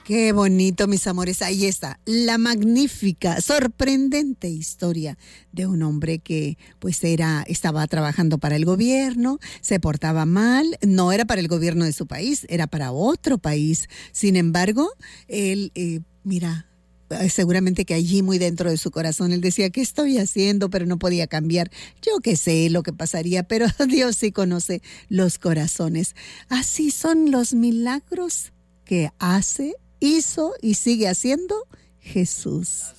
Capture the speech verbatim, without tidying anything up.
Qué bonito, mis amores. Ahí está, la magnífica, sorprendente historia de un hombre que pues era, estaba trabajando para el gobierno, se portaba mal, no era para el gobierno de su país, era para otro país. Sin embargo, él, eh, mira, seguramente que allí muy dentro de su corazón él decía, ¿qué estoy haciendo? Pero no podía cambiar. Yo qué sé lo que pasaría, pero Dios sí conoce los corazones. Así son los milagros que hace, hizo y sigue haciendo Jesús.